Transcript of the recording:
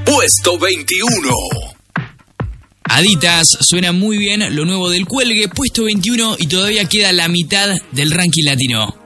Puesto 21. Aditas, suena muy bien lo nuevo del Cuelgue, puesto 21 y todavía queda la mitad del ranking latino.